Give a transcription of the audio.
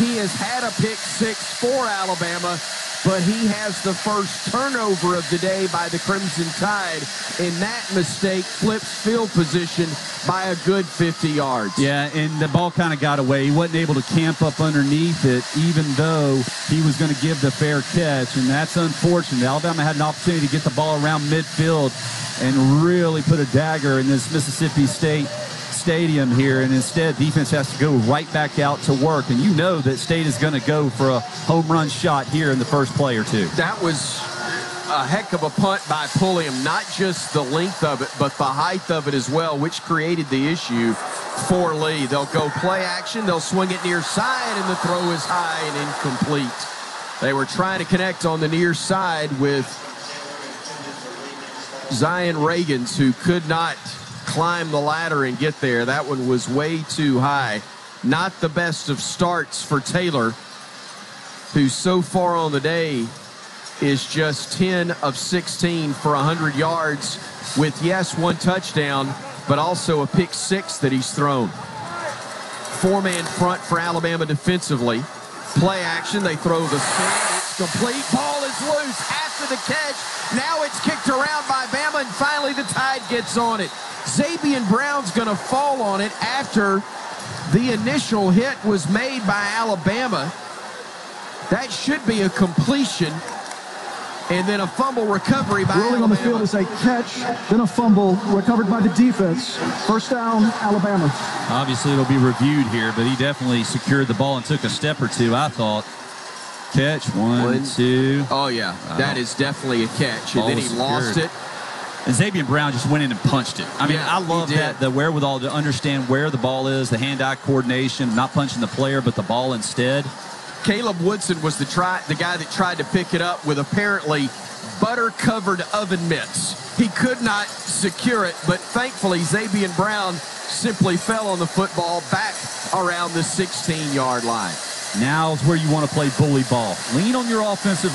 He has had a pick six for Alabama, but he has the first turnover of the day by the Crimson Tide, and that mistake flips field position by a good 50 yards. Yeah, and the ball kind of got away. He wasn't able to camp up underneath it, even though he was going to give the fair catch, and that's unfortunate. Alabama had an opportunity to get the ball around midfield and really put a dagger in this Mississippi State stadium here, and instead defense has to go right back out to work, and you know that State is going to go for a home run shot here in the first play or two. That was a heck of a punt by Pulliam, not just the length of it, but the height of it as well, which created the issue for Lee. They'll go play action, they'll swing it near side, and the throw is high and incomplete. They were trying to connect on the near side with Zion Reagans, who could not climb the ladder and get there. That one was way too high. Not the best of starts for Taylor, who so far on the day is just 10 of 16 for 100 yards with, yes, one touchdown, but also a pick six that he's thrown. Four-man front for Alabama defensively. Play action, they throw the slant. It's complete. Ball is loose after the catch. Now it's kicked around by Bama, and finally the Tide gets on it. Zabian Brown's going to fall on it after the initial hit was made by Alabama. That should be a completion, and then a fumble recovery by Rolling Alabama. on the field is a catch, then a fumble recovered by the defense. First down, Alabama. Obviously it'll be reviewed here, but he definitely secured the ball and took a step or two, I thought. Catch, one, two. Oh, yeah, that is definitely a catch, and Ball then he was lost secured. it. And Zabian Brown just went in and punched it. I mean, Yeah, I love he did. that, the wherewithal to understand where the ball is, the hand-eye coordination, not punching the player, but the ball instead. Caleb Woodson was the guy that tried to pick it up with apparently butter-covered oven mitts. He could not secure it, but thankfully Zabian Brown simply fell on the football back around the 16-yard line. Now is where you want to play bully ball. Lean on your offensive